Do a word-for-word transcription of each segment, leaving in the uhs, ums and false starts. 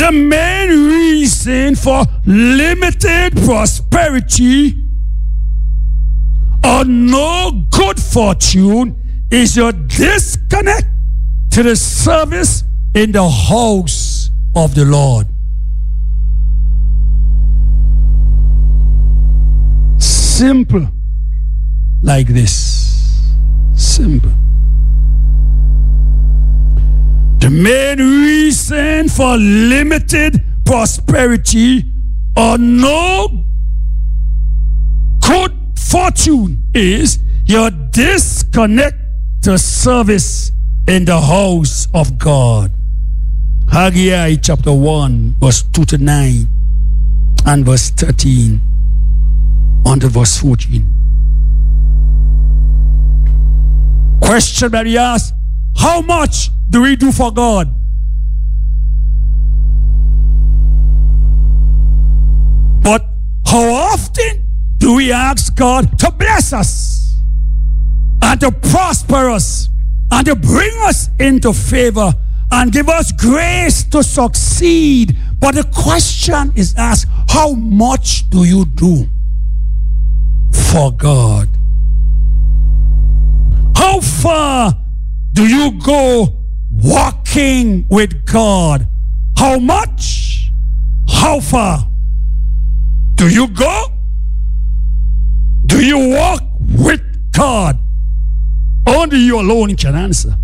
The main reason for limited prosperity or no good fortune is your disconnect to the service in the house of the Lord. Simple like this. Simple. The main reason for limited prosperity or no good fortune is your disconnect to service in the house of God. Haggai chapter one, verse two to nine, and verse thirteen on to verse fourteen. Question that he asked, how much do we do for God? But how often do we ask God to bless us and to prosper us and to bring us into favor and give us grace to succeed? But the question is asked, how much do you do for God? How far do you go walking with God? How much? How far do you go? Do you walk with God? Only you alone can answer.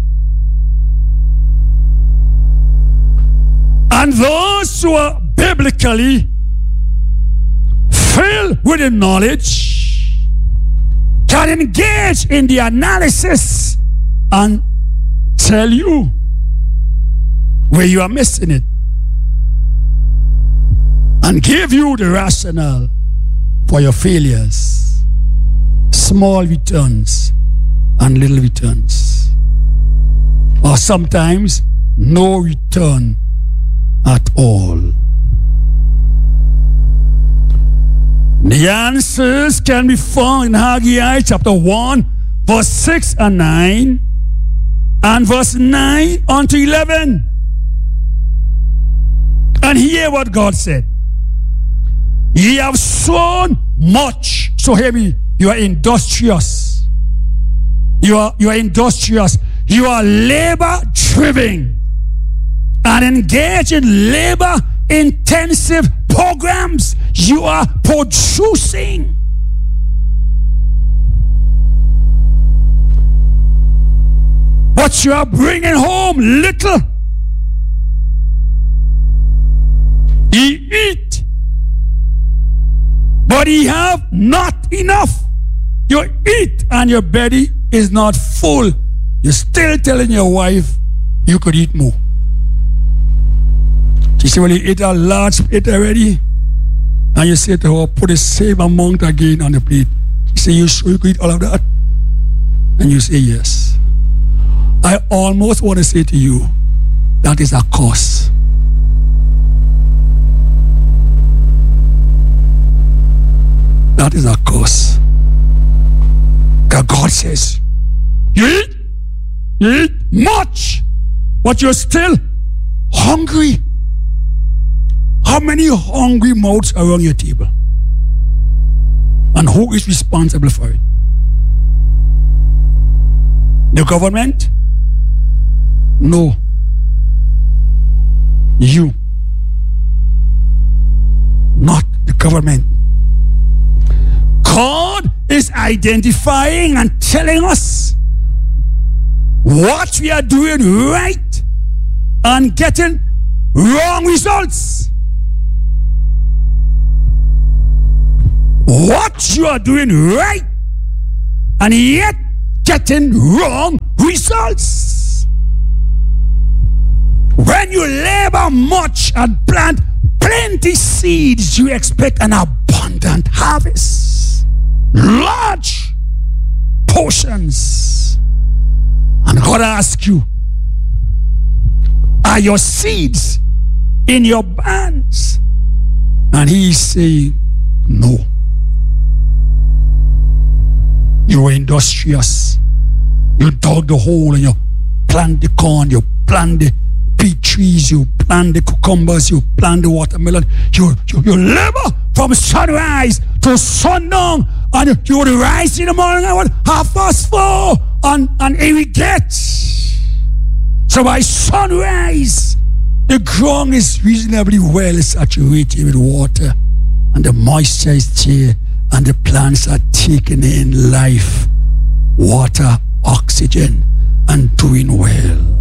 And those who are biblically filled with the knowledge can engage in the analysis and tell you where you are missing it and give you the rationale for your failures, small returns and little returns, or sometimes no return at all. The answers can be found in Haggai chapter one, verse six and nine, and verse nine unto eleven. And hear what God said. Ye have sown much. So hear me. You are industrious. You are, you are industrious. You are labor driven and engage in labor intensive programs. You are producing. But you are bringing home little. Ye eat, but ye have not enough. You eat and your belly is not full. You're still telling your wife you could eat more. She said, well, you ate a large plate already. And you say to her, put the same amount again on the plate. She said, you sure you could eat all of that? And you say, yes. I almost want to say to you, that is a curse. That is a curse. Because God says, you eat, you eat much, but you're still hungry. How many hungry mouths are on your table? And who is responsible for it? The government? No. You. Not the government. God is identifying and telling us what we are doing right and getting wrong results. What you are doing right and yet getting wrong results. When you labor much and plant plenty seeds, you expect an abundant harvest. Large portions. And God asks you, are your seeds in your barns? And He is saying, no. You were industrious. You dug the hole and you plant the corn, you plant the peach trees, you plant the cucumbers, you plant the watermelon. You, you, you labor from sunrise to sundown, and you, you would rise in the morning and half past four and, and irrigate. So by sunrise, the ground is reasonably well saturated with water, and the moisture is there, and the plants are taking in life, water, oxygen, and doing well.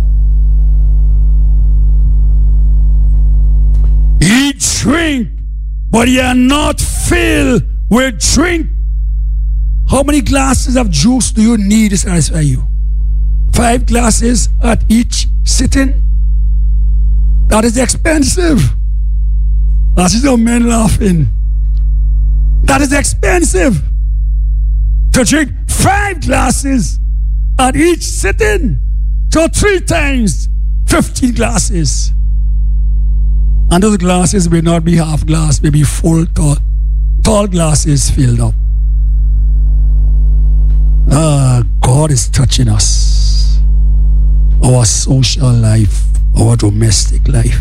Eat, drink, but ye are not filled with drink. How many glasses of juice do you need to satisfy you? Five glasses at each sitting? That is expensive. That is the men laughing. That is expensive. To drink five glasses at each sitting. So three times, fifteen glasses. And those glasses may not be half glass, maybe full, tall, tall glasses filled up. Ah, God is touching us. Our social life, our domestic life.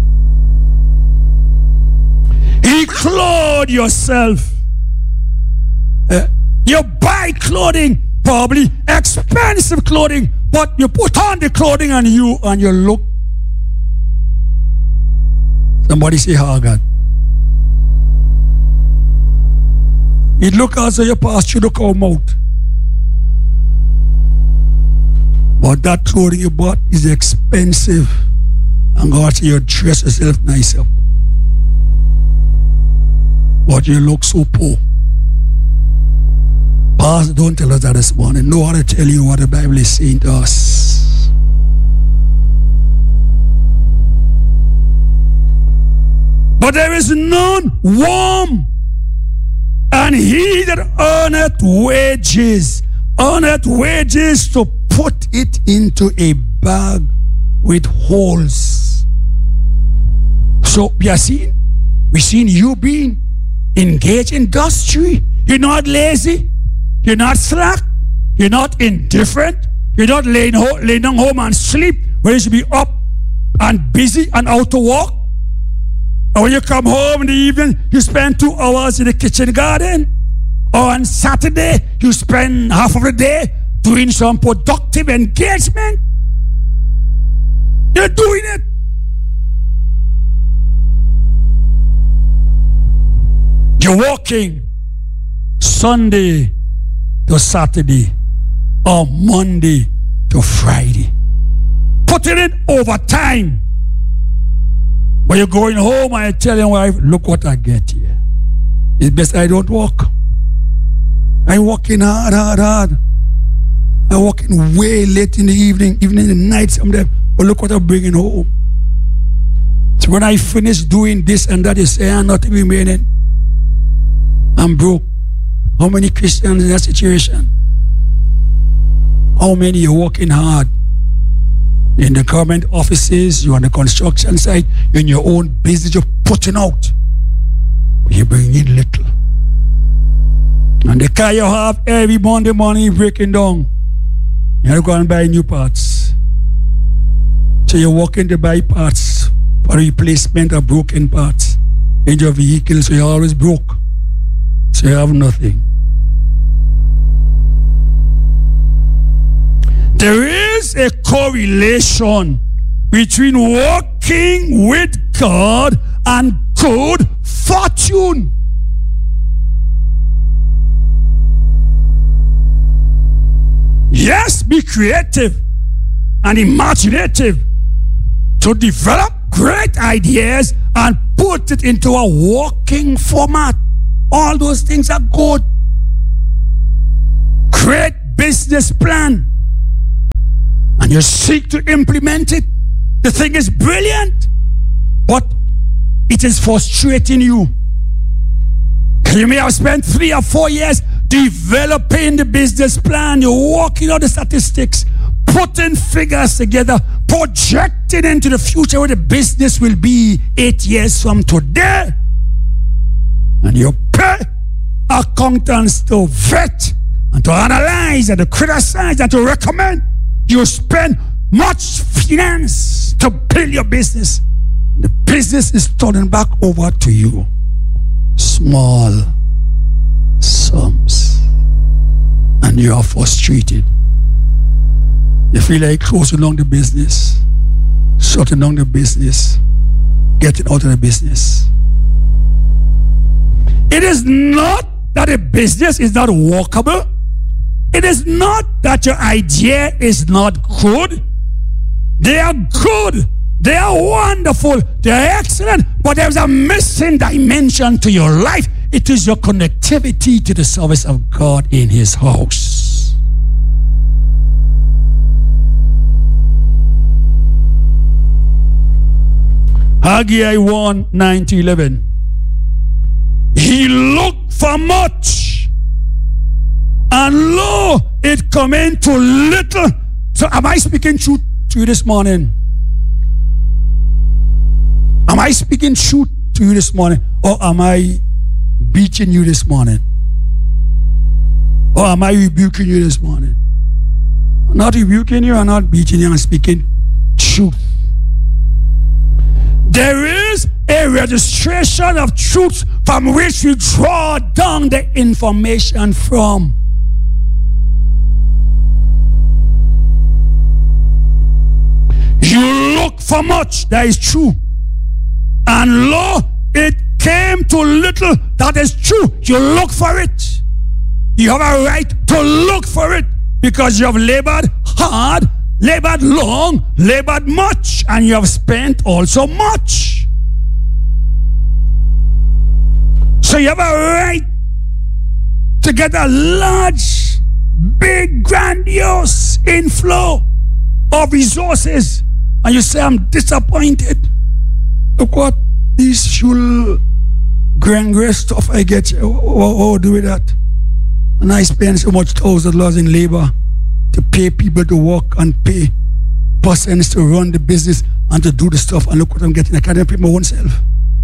He clothed yourself. Uh, you buy clothing, probably expensive clothing, but you put on the clothing on you and you look. Somebody say, oh God. It look as though you passed through the cow mouth. But that clothing you bought is expensive. And God said, you dress yourself nice up. But you look so poor. Pastor, don't tell us that this morning. No one to tell you what the Bible is saying to us. But there is none warm, and he that earneth wages, earneth wages to put it into a bag with holes. So we are seeing, we seen you being engaged in industry. You're not lazy, you're not slack, you're not indifferent, you're not laying, ho- laying down home and sleep when you should be up and busy and out to work. And when you come home in the evening, you spend two hours in the kitchen garden. Or on Saturday, you spend half of the day doing some productive engagement. You're doing it. You're working Sunday to Saturday or Monday to Friday. Putting in overtime. But you're going home and you tell your wife, look what I get here. It's best I don't work. I'm working hard, hard, hard. I'm working way late in the evening, even in the night sometimes. But look what I'm bringing home. So when I finish doing this and that, you say, I'm not remaining. I'm broke. How many Christians in that situation? How many are working hard? In the government offices, you're on the construction site, you're in your own business, you're putting out. But you bring in little. And the car you have every Monday morning breaking down. You're going to buy new parts. So you're working to buy parts for replacement of broken parts in your vehicle, so you're always broke. So you have nothing. There is a correlation between walking with God and good fortune. Yes, be creative and imaginative to develop great ideas and put it into a working format. All those things are good. Great business plan. And you seek to implement it. The thing is brilliant, but it is frustrating you. You may have spent three or four years developing the business plan. You're working out the statistics, putting figures together, projecting into the future where the business will be eight years from today. And you pay accountants to vet and to analyze and to criticize and to recommend. You spend much finance to build your business. The business is turning back over to you. Small sums. And you are frustrated. You feel like closing down the business, shutting down the business, getting out of the business. It is not that the business is not workable. It is not that your idea is not good. They are good. They are wonderful. They are excellent. But there's a missing dimension to your life. It is your connectivity to the service of God in His house. Haggai one, nine to eleven. He looked for much, and lo, it come into little. So am I speaking truth to you this morning? Am I speaking truth to you this morning? Or am I beating you this morning? Or am I rebuking you this morning? I'm not rebuking you, I'm not beating you, I'm speaking truth. There is a registration of truth from which you draw down the information from. You look for much, that is true. And lo, it came to little, that is true. You look for it. You have a right to look for it because you have labored hard, labored long, labored much, and you have spent also much. So you have a right to get a large, big, grandiose inflow of resources. And you say, I'm disappointed. Look what this shul grand stuff I get. How do with that? And I spend so much thousand dollars in labor to pay people to work and pay persons to run the business and to do the stuff. And look what I'm getting. I can't even pay my own self.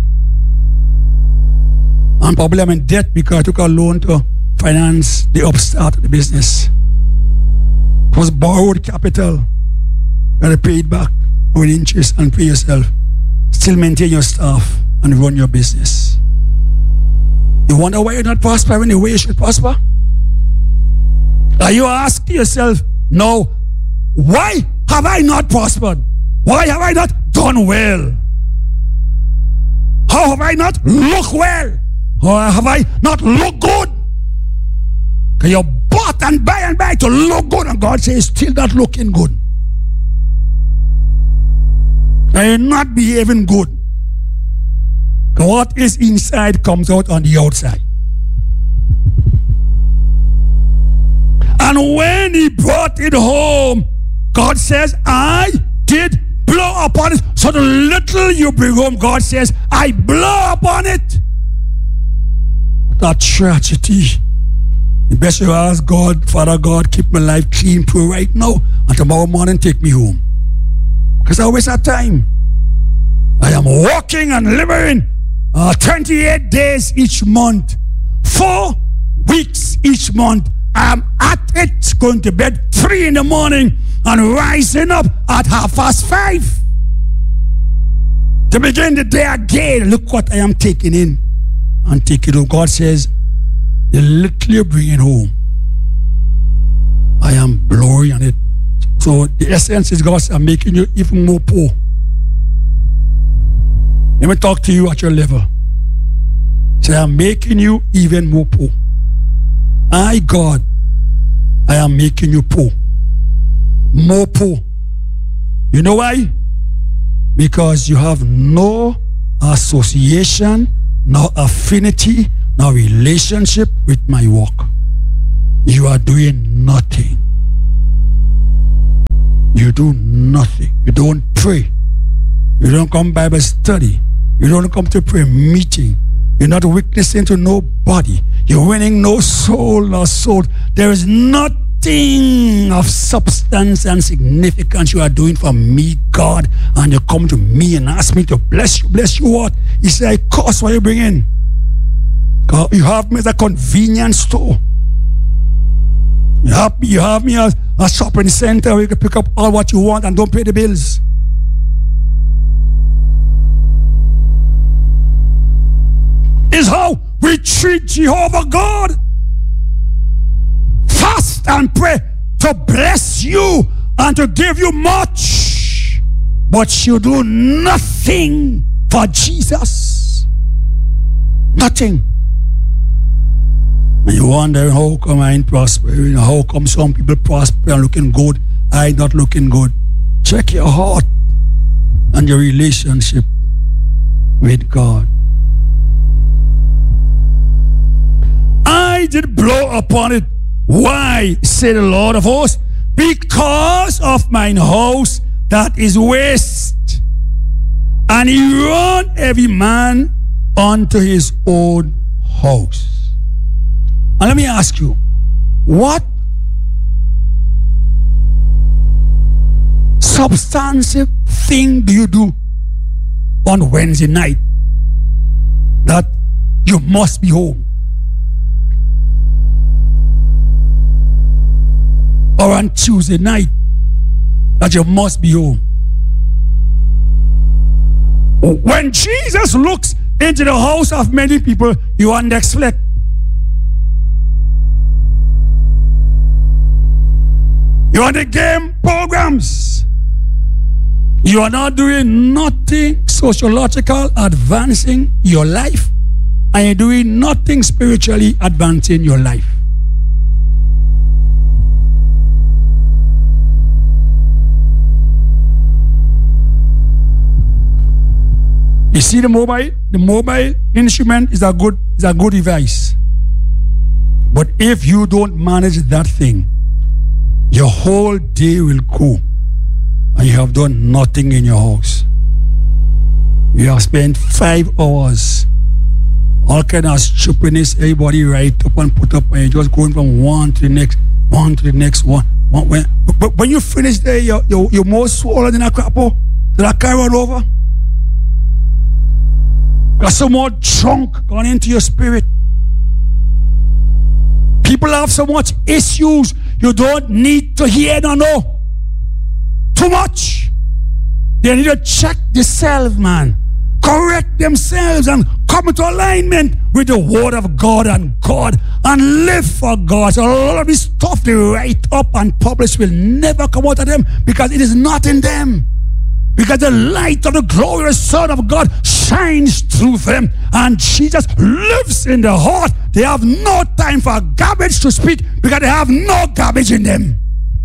And probably I'm in debt because I took a loan to finance the upstart of the business. It was borrowed capital. You got to pay it back with interest and pay yourself. Still maintain your staff and run your business. You wonder why you're not prospering the way you should prosper? Are you asking yourself, no, why have I not prospered? Why have I not done well? How have I not looked well? Or have I not looked good? Because you're bought and buy and buy to look good, and God says, still not looking good. And you're not behaving good. What is inside comes out on the outside. And when he brought it home, God says, I did blow upon it. So the little you bring home, God says, I blow upon it. What a tragedy. You best you ask God, Father God, keep my life clean, pure right now, and tomorrow morning take me home. Because I always have time. I am walking and living uh, twenty-eight days each month, four weeks each month. I am at it, going to bed three in the morning and rising up at half past five to begin the day again. Look what I am taking in and taking home. God says, the little you're bringing home, I am blowing on it. So the essence is God I'm making you even more poor. Let me talk to you at your level. Say, I'm making you even more poor. I, God, I am making you poor. More poor. You know why? Because you have no association, no affinity, no relationship with my work. You are doing nothing. You do nothing. You don't pray. You don't come Bible study. You don't come to prayer meeting. You're not witnessing to nobody. You're winning no soul, no soul. There is nothing of substance and significance you are doing for me, God. And you come to me and ask me to bless you. Bless you what? He said, I cost what you bring in. God, you have me as a convenience store. You have me, you have me as a shopping center where you can pick up all what you want and don't pay the bills. Is how we treat Jehovah God. Fast and pray to bless you and to give you much, but you do nothing for Jesus. Nothing. And you wonder, how come I ain't prospering? How come some people prosper and looking good, I not looking good? Check your heart and your relationship with God. I did blow upon it. Why, said the Lord of hosts? Because of mine house that is waste. And he run every man unto his own house. And let me ask you, what substantive thing do you do on Wednesday night that you must be home? Or on Tuesday night that you must be home? When Jesus looks into the house of many people, you are next fleck. You are the game programs. You are not doing nothing sociological advancing your life, and you're doing nothing spiritually advancing your life. You see the mobile? The mobile instrument is a good is a good device. But if you don't manage that thing, your whole day will go and you have done nothing in your house. You have spent five hours, all kind of stupidness, everybody write up and put up, and you're just going from one to the next, one to the next one. one when, but when you finish there, you're, you're, you're more swollen than a crapo, than a car run over. Got so more junk gone into your spirit. People have so much issues, you don't need to hear no no. Too much. They need to check themselves, man. Correct themselves and come into alignment with the word of God and God and live for God. So a lot of this stuff they write up and publish will never come out of them because it is not in them. Because the light of the glorious Son of God shines through them, and Jesus lives in the heart. They have no time for garbage to speak because they have no garbage in them.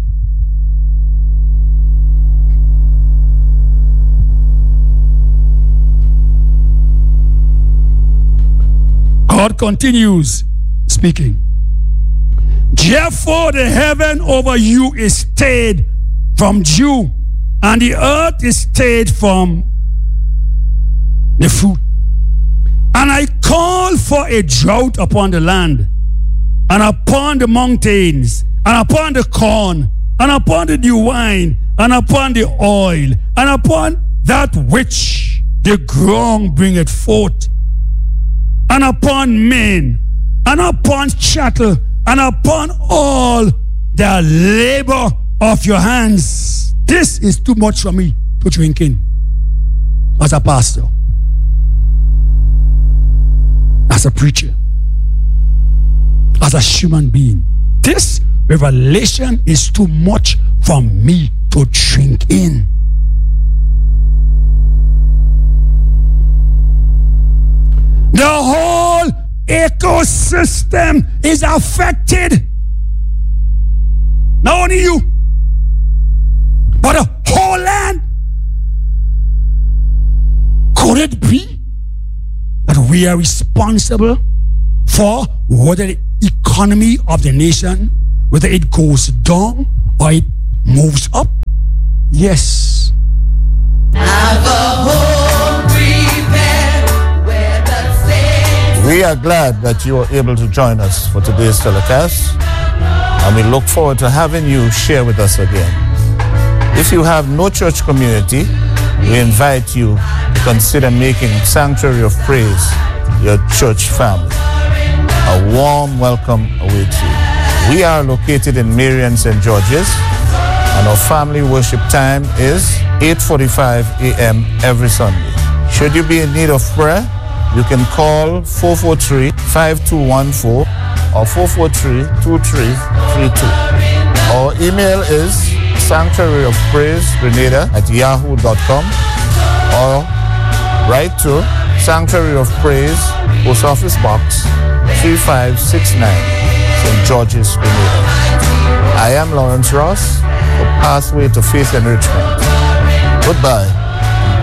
God continues speaking. Therefore the heaven over you is stayed from dew, and the earth is stayed from the fruit. And I call for a drought upon the land, and upon the mountains, and upon the corn, and upon the new wine, and upon the oil, and upon that which the ground bringeth forth, and upon men, and upon cattle, and upon all the labor of your hands. This is too much for me to drink in as a pastor, as a preacher, as a human being. This revelation is too much for me to drink in. The whole ecosystem is affected. Not only you, but the whole land. Could it be that we are responsible for whether the economy of the nation, whether it goes down or it moves up? Yes. Have a home prepared where the saints. We are glad that you are able to join us for today's telecast, and we look forward to having you share with us again. If you have no church community, we invite you to consider making Sanctuary of Praise your church family. A warm welcome awaits you. We are located in Marion, Saint George's, and our family worship time is eight forty-five a.m. every Sunday. Should you be in need of prayer, you can call four four three, five two one four or four four three, two three three two. Our email is sanctuary of praise grenada at yahoo dot com or write to Sanctuary of Praise, Post Office Box three five six nine, Saint George's, Grenada. I am Lawrence Ross for Pathway to Faith Enrichment. Goodbye.